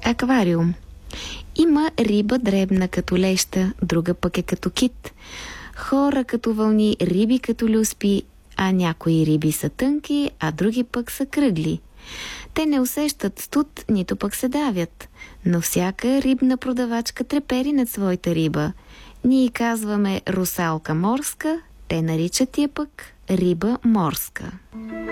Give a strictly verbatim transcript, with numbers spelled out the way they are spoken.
Аквариум. Има риба дребна като леща, друга пък е като кит. Хора като вълни, риби като люспи, а някои риби са тънки, а други пък са кръгли. Те не усещат студ, нито пък се давят, но всяка рибна продавачка трепери над своята риба. Ние казваме русалка морска, те наричат я пък риба морска.